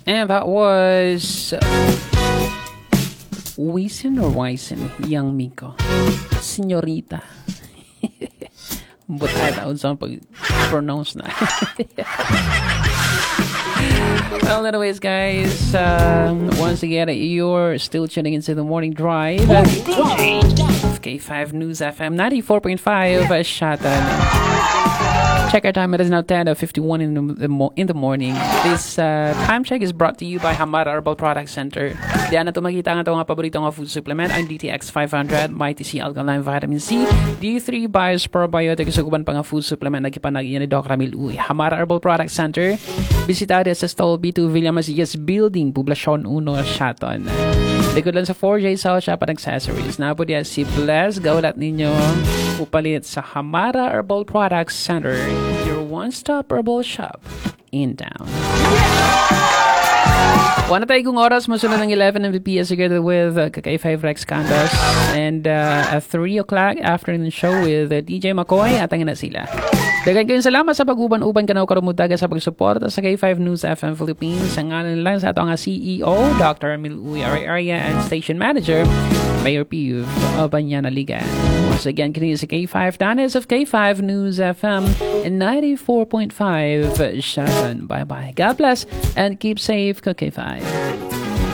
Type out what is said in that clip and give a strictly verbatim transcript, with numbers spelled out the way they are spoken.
And that was Wisin or Wisen, Young Miko. Señorita. But I don't know pag-pronounce na. Well, anyways, guys, um, once again, you're still tuning into the morning drive. K five News F M ninety-four point five, Shatan. Check our time. It is now ten fifty-one in the, mo- in the morning. This uh, time check is brought to you by Hamara Herbal Product Center. Diyan na ito makita ang ito nga paborito nga food supplement. Ang D T X five hundred, Mighty C Alkaline Vitamin C, D three Bios Probiotic, suguban pa nga food supplement na kipanag iyan ni Doc Ramil Uy. Hamara Herbal Product Center. Bisitado sa Stall B two Villa Macias Building, Poblacion one, Shaton. Likod lang sa four J South Shop at Accessories. Napo diya si Bless. Gawlat ninyo upalit sa Hamara Herbal Products Center, your one-stop herbal shop in town. Wala tayo kung oras, masunod ng eleven M V P S together with uh, K five Rex Cantos, and uh, at three o'clock afternoon show with uh, D J McCoy at ang ina sila. Dagan kayong salamat sa pag-uban-uban kanaw karumutaga sa pagsuporta sa K five News F M Philippines. Ang ngalan lang sa ito ang C E O, Doctor Emil Uy Area, and Station Manager, Mayor Piv Banyana Liga. Once again, kini sa K five Danes of K five News F M and ninety-four point five. Sharon. Bye-bye. God bless and keep safe, K five.